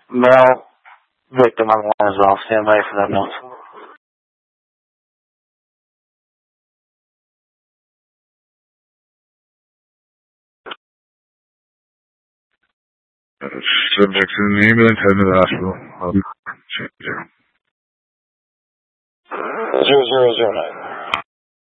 Male victim on the line as well. Stand by for that note. Subject in the ambulance, heading to the hospital. I'll be 0009.